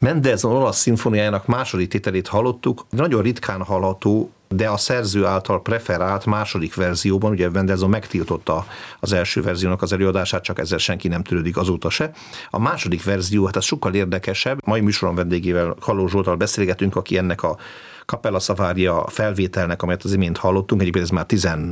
Mendelssohn olasz szimfóniájának második tételét hallottuk, nagyon ritkán hallható, de a szerző által preferált második verzióban, ugye Mendelssohn megtiltotta az első verziónak az előadását, csak ezzel senki nem törődik azóta se. A második verzió, hát ez sokkal érdekesebb. Mai műsoron vendégével, Kalló Zsolttal beszélgetünk, aki ennek a Cappella Savaria felvételnek, amelyet az imént hallottunk, egyébként ez már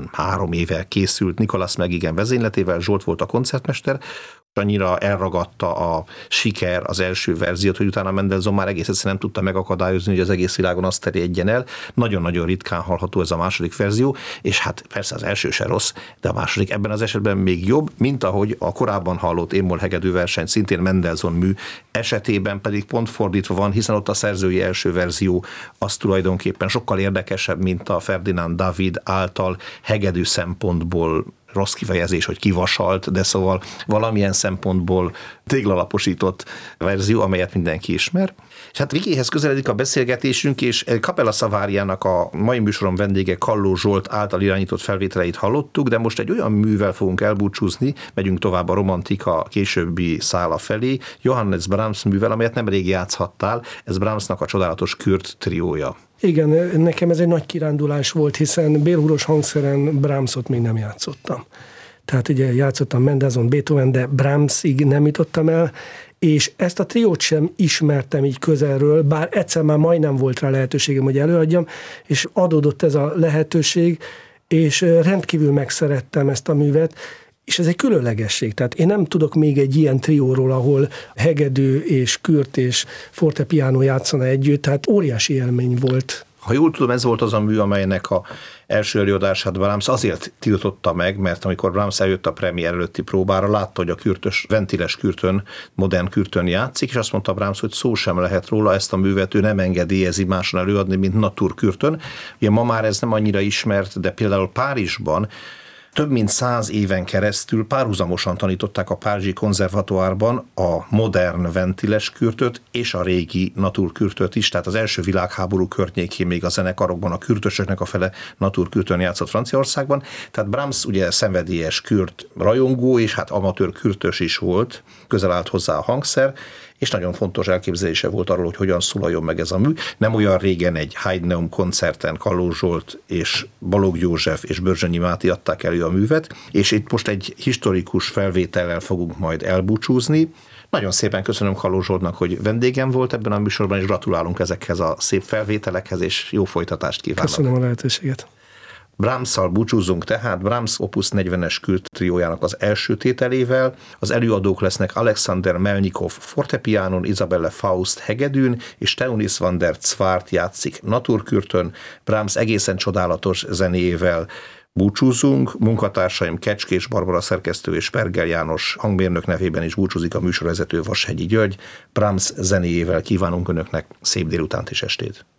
13 éve készült, Nicolas Meggigan vezényletével, Zsolt volt a koncertmester, annyira elragadta a siker az első verziót, hogy utána Mendelssohn már egész egyszerűen nem tudta megakadályozni, hogy az egész világon azt terjedjen el. Nagyon-nagyon ritkán hallható ez a második verzió, és hát persze az első se rossz, de a második ebben az esetben még jobb, mint ahogy a korábban hallott én-moll hegedű verseny, szintén Mendelssohn mű esetében pedig pont fordítva van, hiszen ott a szerzői első verzió az tulajdonképpen sokkal érdekesebb, mint a Ferdinand David által hegedű szempontból, rossz kifejezés, hogy kivasalt, de szóval valamilyen szempontból téglalaposított verzió, amelyet mindenki ismer. És hát végéhez közeledik a beszélgetésünk, és Cappella Savariának a mai műsorom vendége Kalló Zsolt által irányított felvételeit hallottuk, de most egy olyan művel fogunk elbúcsúzni, megyünk tovább a romantika későbbi szála felé, Johannes Brahms művel, amelyet nemrég játszhattál, ez Brahmsnak a csodálatos Kürt triója. Igen, nekem ez egy nagy kirándulás volt, hiszen bélhúros hangszeren Brahmsot még nem játszottam. Tehát ugye játszottam Mendelssohn, Beethoven, de Brahmsig nem jutottam el, és ezt a triót sem ismertem így közelről, bár egyszer már majdnem volt rá lehetőségem, hogy előadjam, és adódott ez a lehetőség, és rendkívül megszerettem ezt a művet, és ez egy különlegesség. Tehát én nem tudok még egy ilyen trióról, ahol hegedű és kürt és fortepiano játszana együtt, tehát óriási élmény volt. Ha jól tudom, ez volt az a mű, amelynek a első előadását Brahms azért tiltotta meg, mert amikor Brahms eljött a premier előtti próbára, látta, hogy a kürtös, ventiles kürtön, modern kürtön játszik, és azt mondta Brahms, hogy szó sem lehet róla, ezt a művet ő nem engedélyezi máson előadni, mint naturkürtön. Ugye ma már ez nem annyira ismert, de például Párizsban több mint 100 éven keresztül párhuzamosan tanították a Párizsi konzervatoárban a modern ventiles kürtöt és a régi naturkürtöt is, tehát az első világháború környékén még a zenekarokban a kürtösöknek a fele naturkürtön játszott Franciaországban, tehát Brahms ugye szenvedélyes kürt rajongó, és hát amatőr kürtös is volt, közel állt hozzá a hangszer, és nagyon fontos elképzelése volt arról, hogy hogyan szólaljon meg ez a mű. Nem olyan régen egy Haydneum koncerten Kalló Zsolt és Balogh József és Börzsönyi Máté adták elő a művet, és itt most egy historikus felvétellel fogunk majd elbúcsúzni. Nagyon szépen köszönöm Kalló Zsoltnak, hogy vendégem volt ebben a műsorban, és gratulálunk ezekhez a szép felvételekhez, és jó folytatást kívánok. Köszönöm a lehetőséget. Brahmsszal búcsúzunk tehát, Brahms Opus 40-es Kürt triójának az első tételével. Az előadók lesznek Alexander Melnikov fortepiánon, Isabelle Faust hegedűn, és Teunis van der Zwart játszik naturkürtön. Brahms egészen csodálatos zenéjével búcsúzunk. Munkatársaim Kecskés Barbara szerkesztő és Pergel János hangmérnök nevében is búcsúzik a műsorvezető Vashegyi György. Brahms zenéjével kívánunk Önöknek szép délutánt és estét.